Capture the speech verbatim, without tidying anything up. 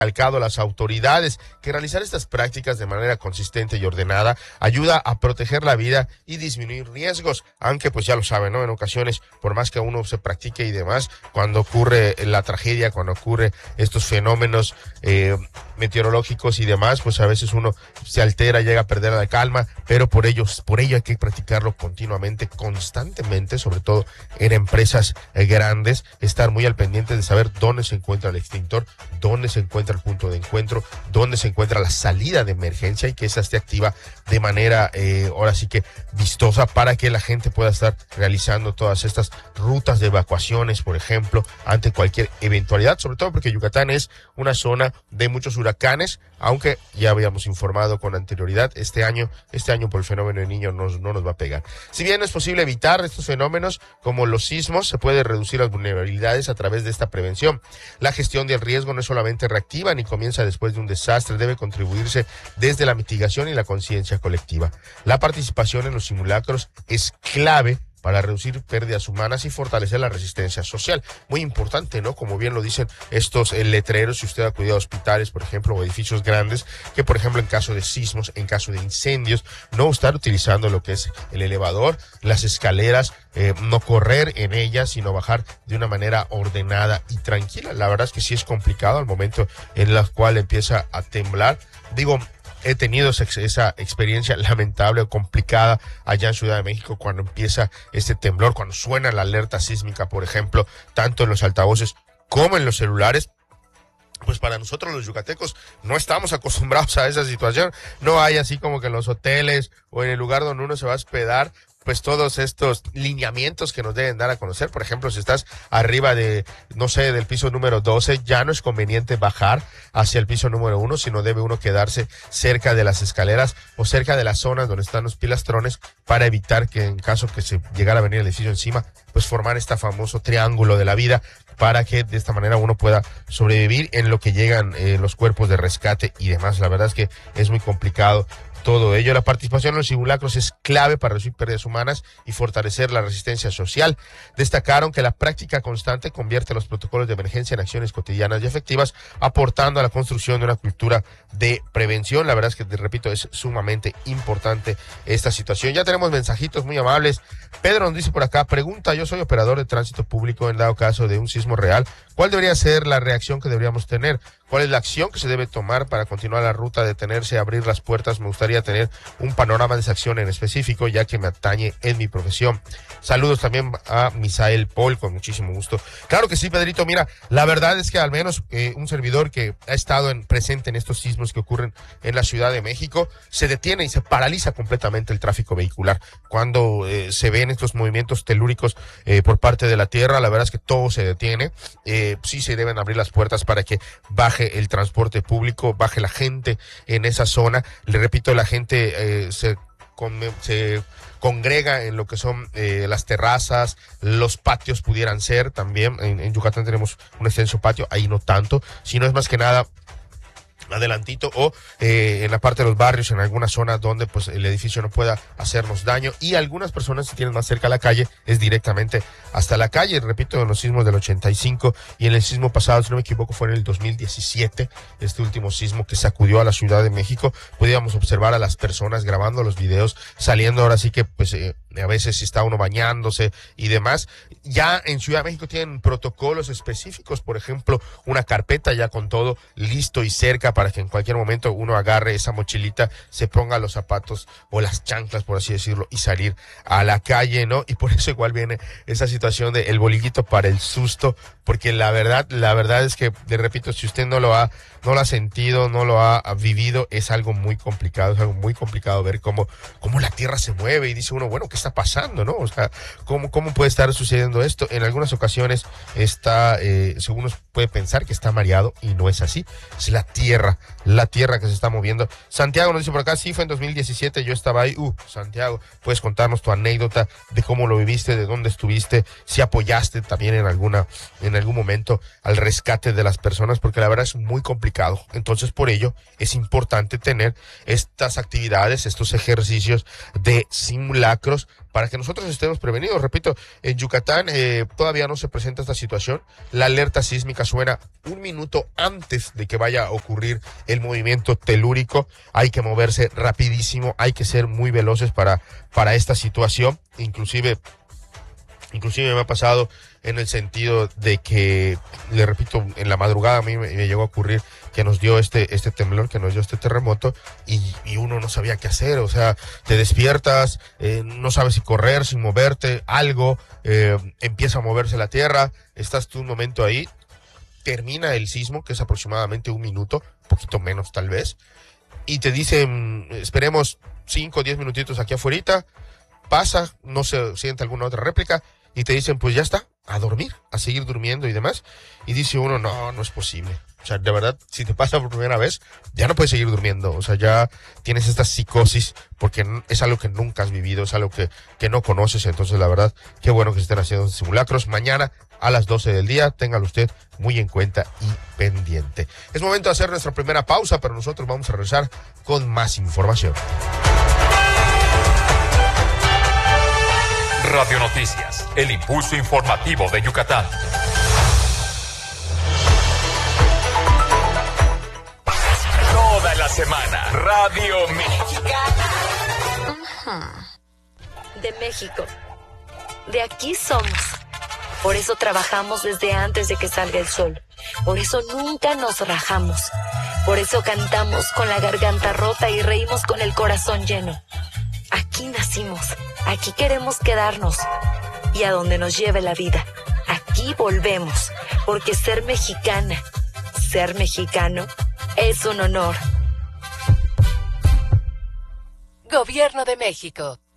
recalcado las autoridades que realizar estas prácticas de manera consistente y ordenada ayuda a proteger la vida y disminuir riesgos, aunque pues ya lo saben, ¿no? En ocasiones, por más que uno se practique y demás, cuando ocurre la tragedia, cuando ocurre estos fenómenos eh, meteorológicos y demás, pues a veces uno se altera, llega a perder la calma, pero por ello, por ello hay que practicarlo continuamente, constantemente, sobre todo en empresas eh, grandes, estar muy al pendiente de saber dónde se encuentra el extintor, dónde se encuentra el punto de encuentro, dónde se encuentra la salida de emergencia y que esa esté activa de manera, eh, ahora sí que vistosa, para que la gente pueda estar realizando todas estas rutas de evacuaciones, por ejemplo, ante cualquier eventualidad, sobre todo porque Yucatán es una zona de muchos huracanes, aunque ya habíamos informado con anterioridad, este año, este año por el fenómeno del Niño nos, no nos va a pegar. Si bien no es posible evitar estos fenómenos como los sismos, se puede reducir las vulnerabilidades a través de esta prevención. La gestión del riesgo no es solamente reactiva ni comienza después de un desastre, debe contribuirse desde la mitigación y la conciencia colectiva. La participación en los simulacros es clave para reducir pérdidas humanas y fortalecer la resistencia social. Muy importante, ¿no? Como bien lo dicen estos eh, letreros, si usted acude a hospitales, por ejemplo, o edificios grandes, que por ejemplo en caso de sismos, en caso de incendios, no estar utilizando lo que es el elevador, las escaleras, eh, no correr en ellas, sino bajar de una manera ordenada y tranquila. La verdad es que sí es complicado al momento en el cual empieza a temblar. Digo, he tenido esa experiencia lamentable o complicada allá en Ciudad de México cuando empieza este temblor, cuando suena la alerta sísmica, por ejemplo, tanto en los altavoces como en los celulares. Pues para nosotros los yucatecos no estamos acostumbrados a esa situación. No hay así como que en los hoteles o en el lugar donde uno se va a hospedar, pues todos estos lineamientos que nos deben dar a conocer. Por ejemplo, si estás arriba de, no sé, del piso número doce, ya no es conveniente bajar hacia el piso número uno, sino debe uno quedarse cerca de las escaleras o cerca de las zonas donde están los pilastrones para evitar que en caso que se llegara a venir el edificio encima, pues formar este famoso triángulo de la vida, para que de esta manera uno pueda sobrevivir en lo que llegan eh, los cuerpos de rescate y demás. La verdad es que es muy complicado todo ello. La participación en los simulacros es clave para reducir pérdidas humanas y fortalecer la resistencia social. Destacaron que la práctica constante convierte los protocolos de emergencia en acciones cotidianas y efectivas, aportando a la construcción de una cultura de prevención. La verdad es que, te repito, es sumamente importante esta situación. Ya tenemos mensajitos muy amables. Pedro nos dice por acá, pregunta, yo soy operador de tránsito público, en dado caso de un sismo real, ¿cuál debería ser la reacción que deberíamos tener? ¿Cuál es la acción que se debe tomar para continuar la ruta, detenerse, abrir las puertas? Me gustaría tener un panorama de esa acción en específico, ya que me atañe en mi profesión. Saludos también a Misael Paul, con muchísimo gusto. Claro que sí, Pedrito. Mira, la verdad es que al menos eh, un servidor que ha estado en, presente en estos sismos que ocurren en la Ciudad de México, se detiene y se paraliza completamente el tráfico vehicular. Cuando eh, se ven estos movimientos telúricos eh, por parte de la Tierra, la verdad es que todo se detiene. Eh, sí se deben abrir las puertas para que baje el transporte público, baje la gente en esa zona. Le repito, la gente eh, se, con, se congrega en lo que son eh, las terrazas, los patios pudieran ser también. En, en Yucatán tenemos un extenso patio, ahí no tanto, sino es más que nada adelantito o eh, en la parte de los barrios, en algunas zonas donde pues el edificio no pueda hacernos daño, y algunas personas si tienen más cerca la calle es directamente hasta la calle. Repito, en los sismos del ochenta y cinco y en el sismo pasado, si no me equivoco, fue en el dos mil diecisiete, este último sismo que sacudió a la Ciudad de México, podíamos observar a las personas grabando los videos, saliendo ahora sí que pues eh, a veces si está uno bañándose y demás. Ya en Ciudad de México tienen protocolos específicos, por ejemplo, una carpeta ya con todo listo y cerca para que en cualquier momento uno agarre esa mochilita, se ponga los zapatos o las chanclas, por así decirlo, y salir a la calle, ¿no? Y por eso igual viene esa situación de el bolillito para el susto, porque la verdad, la verdad es que, le repito, si usted no lo ha, no lo ha sentido, no lo ha, ha vivido, es algo muy complicado, es algo muy complicado ver cómo, cómo la tierra se mueve y dice uno, bueno, ¿qué está pasando, no? O sea, ¿cómo, cómo puede estar sucediendo esto? En algunas ocasiones está, eh, según uno puede pensar que está mareado y no es así, es la tierra, la tierra que se está moviendo. Santiago nos dice por acá, sí, fue en dos mil diecisiete, yo estaba ahí. Uh, Santiago, puedes contarnos tu anécdota de cómo lo viviste, de dónde estuviste, si apoyaste también en alguna, en algún momento al rescate de las personas, porque la verdad es muy complicado. Entonces, por ello, es importante tener estas actividades, estos ejercicios de simulacros para que nosotros estemos prevenidos. Repito, en Yucatán eh, todavía no se presenta esta situación. La alerta sísmica suena un minuto antes de que vaya a ocurrir el movimiento telúrico. Hay que moverse rapidísimo, hay que ser muy veloces para, para esta situación. Inclusive, inclusive me ha pasado en el sentido de que, le repito, en la madrugada a mí me, me llegó a ocurrir que nos dio este, este temblor, que nos dio este terremoto, y, y uno no sabía qué hacer. O sea, te despiertas, eh, no sabes si correr, si moverte, algo, eh, empieza a moverse la tierra, estás tú un momento ahí, termina el sismo, que es aproximadamente un minuto, un poquito menos tal vez, y te dicen, esperemos cinco o diez minutitos aquí afuera, pasa, no se siente alguna otra réplica, y te dicen, pues ya está, a dormir, a seguir durmiendo y demás. Y dice uno, no, no es posible. O sea, de verdad, si te pasa por primera vez, ya no puedes seguir durmiendo. O sea, ya tienes esta psicosis porque es algo que nunca has vivido, es algo que, que no conoces. Entonces, la verdad, qué bueno que se estén haciendo simulacros. Mañana a las doce del día, téngalo usted muy en cuenta y pendiente. Es momento de hacer nuestra primera pausa, pero nosotros vamos a regresar con más información. Radio Noticias, el impulso informativo de Yucatán. Toda la semana, Radio Mexicana. Uh-huh. De México. De aquí somos. Por eso trabajamos desde antes de que salga el sol. Por eso nunca nos rajamos. Por eso cantamos con la garganta rota y reímos con el corazón lleno. Aquí nacimos, aquí queremos quedarnos, y a donde nos lleve la vida, aquí volvemos, porque ser mexicana, ser mexicano, es un honor. Gobierno de México.